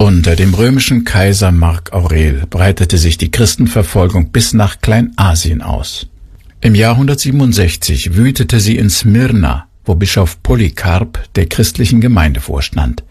Unter dem römischen Kaiser Mark Aurel breitete sich die Christenverfolgung bis nach Kleinasien aus. Im Jahr 167 wütete sie in Smyrna, wo Bischof Polykarp der christlichen Gemeinde vorstand.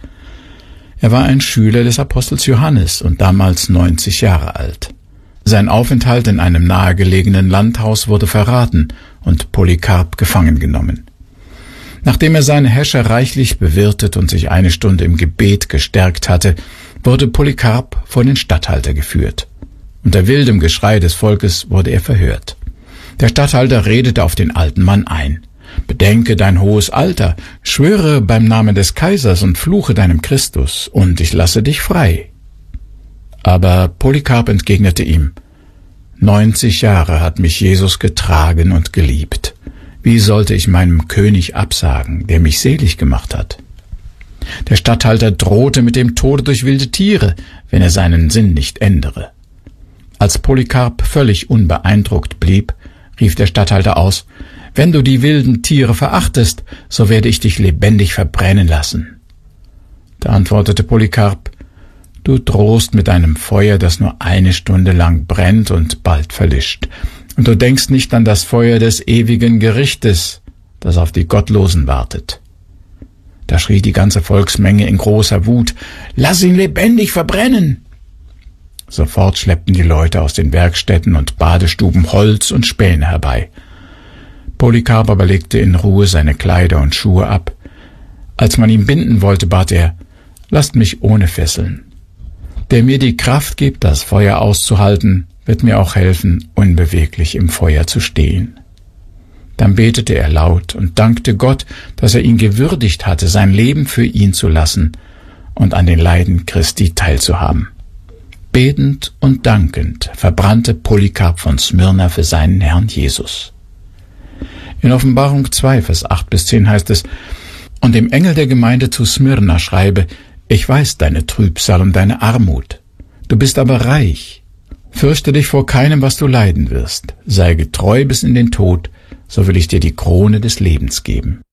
Er war ein Schüler des Apostels Johannes und damals 90 Jahre alt. Sein Aufenthalt in einem nahegelegenen Landhaus wurde verraten und Polykarp gefangen genommen. Nachdem er seine Häscher reichlich bewirtet und sich eine Stunde im Gebet gestärkt hatte, wurde Polykarp vor den Statthalter geführt. Unter wildem Geschrei des Volkes wurde er verhört. Der Statthalter redete auf den alten Mann ein. »Bedenke dein hohes Alter, schwöre beim Namen des Kaisers und fluche deinem Christus, und ich lasse dich frei.« Aber Polykarp entgegnete ihm: »90 Jahre hat mich Jesus getragen und geliebt. Wie sollte ich meinem König absagen, der mich selig gemacht hat?« Der Statthalter drohte mit dem Tode durch wilde Tiere, wenn er seinen Sinn nicht ändere. Als Polykarp völlig unbeeindruckt blieb, rief der Statthalter aus: »Wenn du die wilden Tiere verachtest, so werde ich dich lebendig verbrennen lassen.« Da antwortete Polykarp: »Du drohst mit einem Feuer, das nur eine Stunde lang brennt und bald verlischt. Und du denkst nicht an das Feuer des ewigen Gerichtes, das auf die Gottlosen wartet.« Da schrie die ganze Volksmenge in großer Wut: »Lass ihn lebendig verbrennen!« Sofort schleppten die Leute aus den Werkstätten und Badestuben Holz und Späne herbei. Polykarp aber legte in Ruhe seine Kleider und Schuhe ab. Als man ihn binden wollte, bat er: »Lasst mich ohne Fesseln. Der mir die Kraft gibt, das Feuer auszuhalten, wird mir auch helfen, unbeweglich im Feuer zu stehen.« Dann betete er laut und dankte Gott, dass er ihn gewürdigt hatte, sein Leben für ihn zu lassen und an den Leiden Christi teilzuhaben. Betend und dankend verbrannte Polykarp von Smyrna für seinen Herrn Jesus. In Offenbarung 2, Vers 8-10 heißt es: »Und dem Engel der Gemeinde zu Smyrna schreibe: Ich weiß deine Trübsal und deine Armut. Du bist aber reich. Fürchte dich vor keinem, was du leiden wirst. Sei getreu bis in den Tod, so will ich dir die Krone des Lebens geben.«